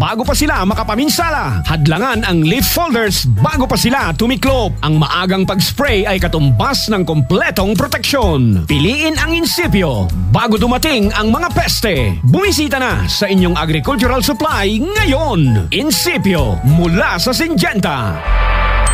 bago pa sila makapaminsala. Hadlangan ang leaf folders bago pa sila tumiklop. Ang maagang pag-spray ay katumbas ng kompletong proteksyon. Piliin ang Incipio bago dumating ang mga peste. Bumisita na sa inyong agricultural supply ngayon. Incipio mula sa Syngenta.